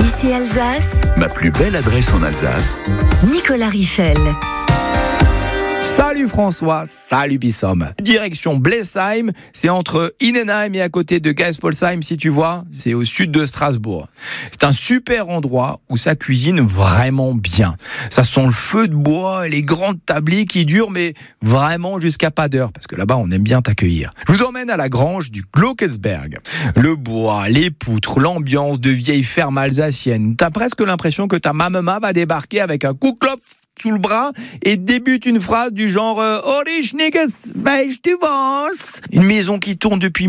Ici Alsace, Ma plus belle adresse en Alsace. Nicolas Richel. Salut François, salut Bissom. Direction Blesheim, c'est entre Innenheim et à côté de Geispolsheim si tu vois, c'est au sud de Strasbourg. C'est un super endroit où ça cuisine vraiment bien. Ça sent le feu de bois et les grandes tabliers qui durent mais vraiment jusqu'à pas d'heure parce que là-bas on aime bien t'accueillir. Je vous emmène à la grange du Glöckesberg. Le bois, les poutres, l'ambiance de vieille ferme alsacienne. T'as presque l'impression que ta maman va débarquer avec un Kuhklopf sous le bras et débute une phrase du genre Orischniges, weißt du was? Une maison qui tourne depuis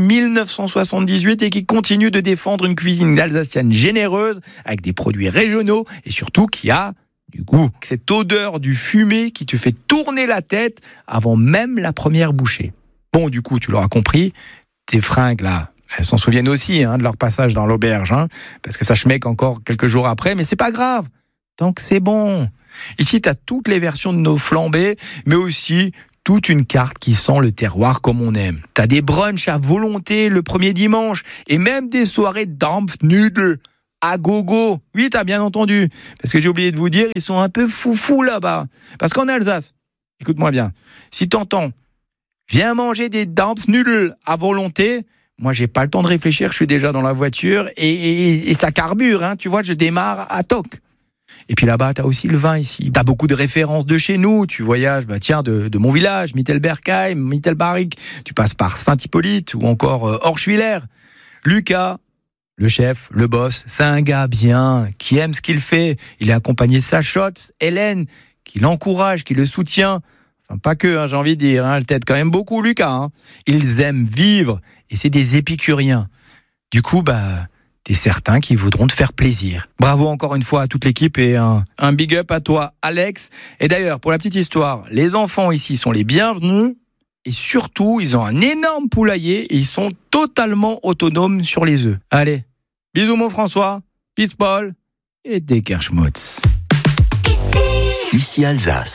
1978 et qui continue de défendre une cuisine alsacienne généreuse avec des produits régionaux et surtout qui a du goût. Cette odeur du fumé qui te fait tourner la tête avant même la première bouchée. Bon, du coup, tu l'auras compris, tes fringues là, elles s'en souviennent aussi de leur passage dans l'auberge, parce que ça schmecke encore quelques jours après, mais c'est pas grave, tant que c'est bon. Ici, tu as toutes les versions de nos flambés, mais aussi toute une carte qui sent le terroir comme on aime. Tu as des brunchs à volonté le premier dimanche, et même des soirées Dampfnudeln à gogo. Oui, tu as bien entendu, parce que j'ai oublié de vous dire, ils sont un peu foufous là-bas. Parce qu'en Alsace, écoute-moi bien, si t'entends, viens manger des Dampfnudeln à volonté, moi, j'ai pas le temps de réfléchir, je suis déjà dans la voiture, et ça carbure, tu vois, je démarre à toc. Et puis là-bas, t'as aussi le vin ici. T'as beaucoup de références de chez nous. Tu voyages, de mon village, Mittelbergheim, Mittelbarig. Tu passes par Saint-Hippolyte ou encore Orschwiller. Lucas, le chef, le boss, c'est un gars bien, qui aime ce qu'il fait. Il est accompagné de sa chotte, Hélène, qui l'encourage, qui le soutient. Enfin, pas que, j'ai envie de dire. Elle t'aide quand même beaucoup, Lucas. Ils aiment vivre et c'est des épicuriens. Du coup, t'es certain qu'ils voudront te faire plaisir. Bravo encore une fois à toute l'équipe et un big up à toi, Alex. Et d'ailleurs, pour la petite histoire, les enfants ici sont les bienvenus et surtout, ils ont un énorme poulailler et ils sont totalement autonomes sur les œufs. Allez, bisous mon François, peace Paul et des Kerschmutz. Ici Alsace.